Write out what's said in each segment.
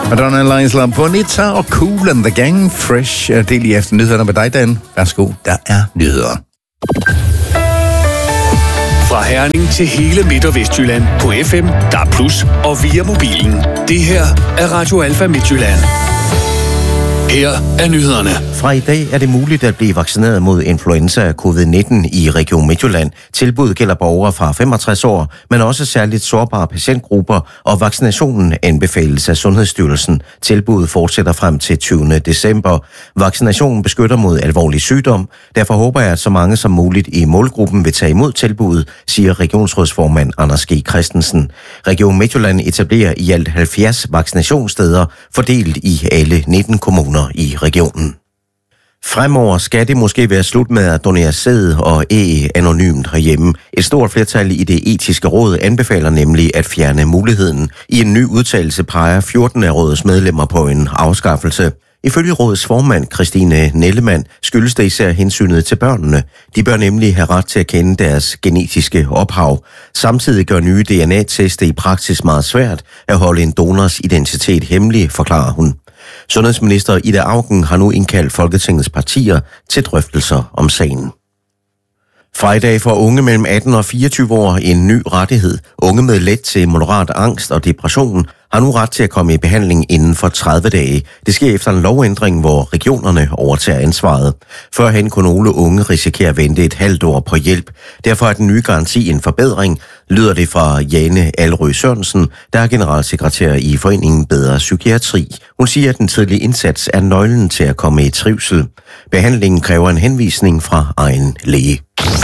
Madonna, Isla Bonita og Kool and the Gang. Fresh del i efter nyhederne med dig, Dan. Værsgo, der er nyheder. Fra Herning til hele Midt- og Vestjylland på FM, DAB+, og via mobilen. Det her er Radio Alfa Midtjylland. Her er nyhederne. Fra i dag er det muligt at blive vaccineret mod influenza af covid-19 i Region Midtjylland. Tilbuddet gælder borgere fra 65 år, men også særligt sårbare patientgrupper, og vaccinationen anbefales af Sundhedsstyrelsen. Tilbuddet fortsætter frem til 20. december. Vaccinationen beskytter mod alvorlig sygdom. Derfor håber jeg, at så mange som muligt i målgruppen vil tage imod tilbuddet, siger regionsrådsformand Anders G. Christensen. Region Midtjylland etablerer i alt 70 vaccinationssteder, fordelt i alle 19 kommuner i regionen. Fremover skal det måske være slut med at donere sæd og æg anonymt herhjemme. Et stort flertal i det etiske råd anbefaler nemlig at fjerne muligheden. I en ny udtalelse peger 14 af rådets medlemmer på en afskaffelse. Ifølge rådets formand, Christine Nellemann, skyldes det især hensynet til børnene. De bør nemlig have ret til at kende deres genetiske ophav. Samtidig gør nye DNA-teste i praksis meget svært at holde en donors identitet hemmelig, forklarer hun. Sundhedsminister Ida Auken har nu indkaldt Folketingets partier til drøftelser om sagen. Fra i dag får unge mellem 18 og 24 år en ny rettighed. Unge med let til moderat angst og depression har nu ret til at komme i behandling inden for 30 dage. Det sker efter en lovændring, hvor regionerne overtager ansvaret. Førhen kunne nogle unge risikere at vente et halvt år på hjælp. Derfor er den nye garanti en forbedring, lyder det fra Jane Alrø Sørensen, der er generalsekretær i Foreningen Bedre Psykiatri. Hun siger, at den tidlige indsats er nøglen til at komme i trivsel. Behandlingen kræver en henvisning fra egen læge.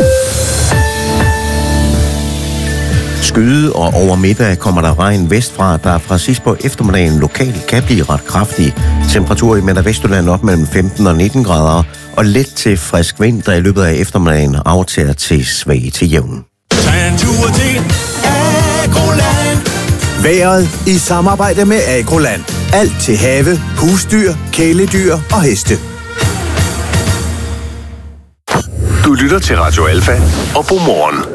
Skyde og over middag kommer der regn vestfra, der fra sidst på eftermiddagen lokalt kan blive ret kraftig. Temperatur i Midt- og Vestjylland op mellem 15 og 19 grader, og let til frisk vind, der i løbet af eftermiddagen aftager til svag til jævn. Vejret i samarbejde med Agroland. Alt til have, husdyr, kæledyr og heste. Du lytter til Radio Alfa og Godmorgen.